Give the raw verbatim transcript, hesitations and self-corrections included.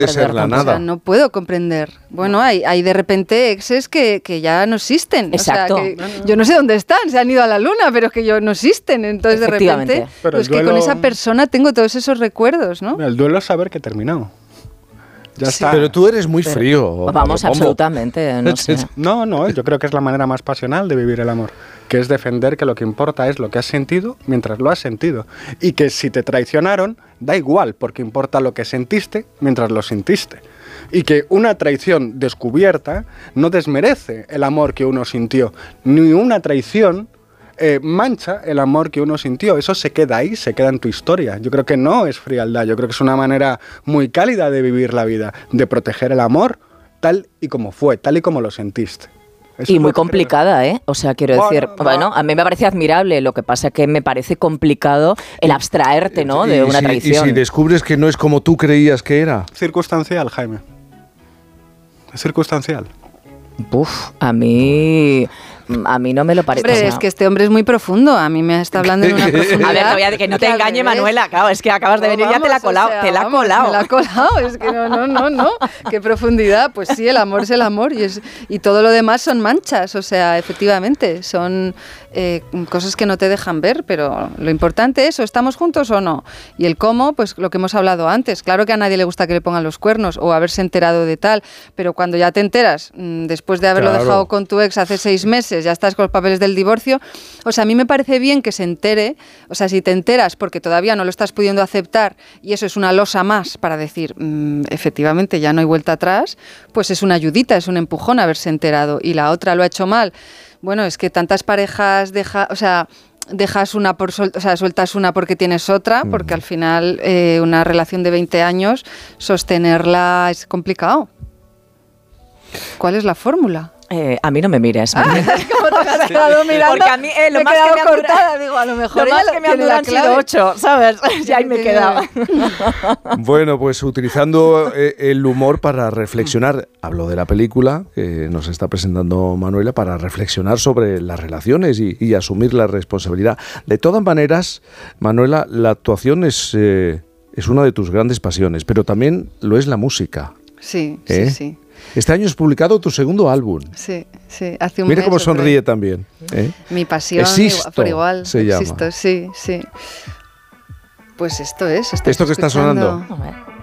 de ser la nada. O sea, no puedo comprender. Bueno, hay, hay de repente exes que, que ya no existen. Exacto. O sea, que no, no. Yo no sé dónde están, se han ido a la luna, pero es que yo no existen. Entonces, de repente, pero pues duelo... que con esa persona tengo todos esos recuerdos, ¿no? El duelo es saber que he terminado. Ya sí. está. Pero tú eres muy pero, frío. Vamos, absolutamente. No, sé. no, no, yo creo que es la manera más pasional de vivir el amor, que es defender que lo que importa es lo que has sentido mientras lo has sentido. Y que si te traicionaron, da igual, porque importa lo que sentiste mientras lo sentiste. Y que una traición descubierta no desmerece el amor que uno sintió, ni una traición Eh, mancha el amor que uno sintió. Eso se queda ahí, se queda en tu historia. Yo creo que no es frialdad, yo creo que es una manera muy cálida de vivir la vida, de proteger el amor tal y como fue, tal y como lo sentiste. Eso y muy complicada, ¿eh? O sea, quiero decir, bueno, bueno, a mí me parece admirable, lo que pasa que me parece complicado el abstraerte, ¿no?, de una si, traición. Y si descubres que no es como tú creías que era. Circunstancial, Jaime. Es circunstancial. Uf, a mí... A mí no me lo parece. Hombre, es que este hombre es muy profundo. A mí me está hablando de una profundidad. A ver, no, voy a, que no te engañe, Manuela. Claro, es que acabas de venir y ya te la ha colado. O sea, te la ha colado. Me la ha colado. Es que no, no, no, no. Qué profundidad. Pues sí, el amor es el amor. Y, es, y todo lo demás son manchas. O sea, efectivamente, son eh, cosas que no te dejan ver. Pero lo importante es, o estamos juntos o no. Y el cómo, pues lo que hemos hablado antes. Claro que a nadie le gusta que le pongan los cuernos o haberse enterado de tal. Pero cuando ya te enteras, después de haberlo claro. dejado con tu ex hace seis meses, ya estás con los papeles del divorcio, o sea, a mí me parece bien que se entere, o sea, si te enteras porque todavía no lo estás pudiendo aceptar y eso es una losa más para decir, mmm, efectivamente ya no hay vuelta atrás, pues es una ayudita, es un empujón haberse enterado, y la otra lo ha hecho mal. Bueno, es que tantas parejas deja, o sea, dejas una por sol, o sea, sueltas una porque tienes otra, porque al final eh, una relación de veinte años, sostenerla es complicado. ¿Cuál es la fórmula? Eh, a mí no me mires. Ah, ¿cómo te has quedado mirando? Porque a mí eh, lo me más he que me han cortada, durado, digo, a lo mejor lo más que me han durado han sido ocho, ¿sabes? Ya ahí me he quedado. Bueno, pues utilizando eh, el humor para reflexionar, hablo de la película que nos está presentando Manuela, para reflexionar sobre las relaciones y, y asumir la responsabilidad. De todas maneras, Manuela, la actuación es, eh, es una de tus grandes pasiones, pero también lo es la música. Sí, ¿Eh? sí, sí. Este año has publicado tu segundo álbum. Sí, sí, hace un Mira mes. cómo sonríe creo. también. ¿eh? Mi pasión, Existo, por igual. se Existo, llama. sí, sí. Pues esto es. ¿Esto que está sonando?